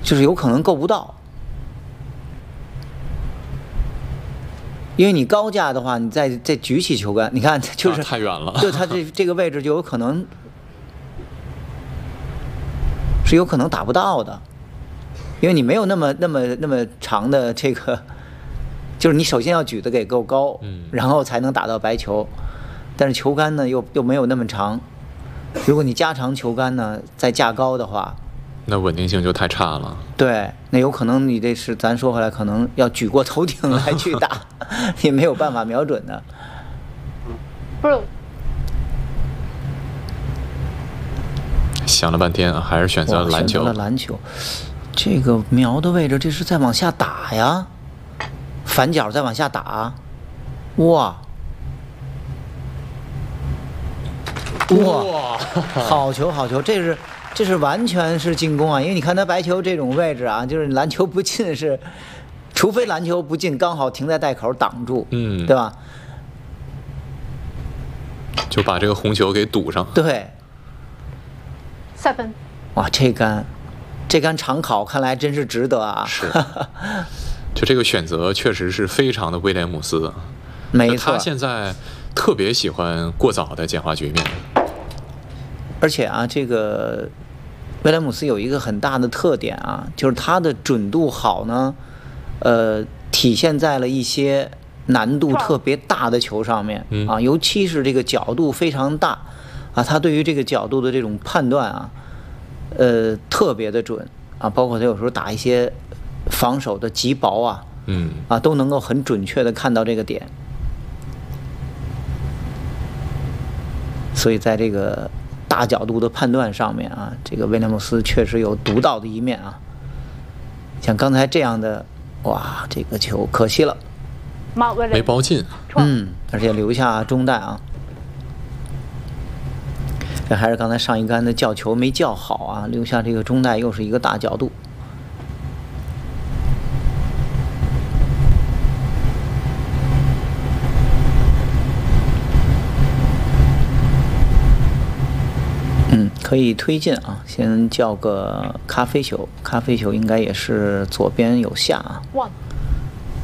就是有可能够不到。因为你高架的话，你再举起球杆，你看就是太远了， 就它这个位置就有可能是有可能打不到的，因为你没有那么长的这个，就是你首先要举得给够高，然后才能打到白球，但是球杆呢又没有那么长，如果你加长球杆呢，再架高的话， 那稳定性就太差了。 对，那有可能你这是咱说回来，可能要举过头顶来去打，也没有办法瞄准的。 想了半天啊，还是选择了篮球。 选择了篮球，这个瞄的位置，这是在往下打呀，反脚再往下打，哇！好球好球，这是完全是进攻啊！因为你看他白球这种位置啊，就是篮球不进是，除非篮球不进，刚好停在袋口挡住，对吧？ 就把这个红球给堵上。 对。 7。 哇，这杆长考看来真是值得啊！ 是，就这个选择确实是非常的威廉姆斯。 没错， 他现在特别喜欢过早的简化局面。 而且啊，这个威廉姆斯有一个很大的特点啊，就是他的准度好呢，体现在了一些难度特别大的球上面啊，尤其是这个角度非常大啊，他对于这个角度的这种判断啊，特别的准啊，包括他有时候打一些防守的极薄啊，都能够很准确的看到这个点，所以在这个大角度的判断上面啊，这个威廉姆斯确实有独到的一面啊。像刚才这样的，哇，这个球可惜了， 没包进。 而且留下中袋啊。这还是刚才上一杆的叫球没叫好啊，留下这个中袋又是一个大角度。可以推进啊，先叫个咖啡球，咖啡球应该也是左边有下啊。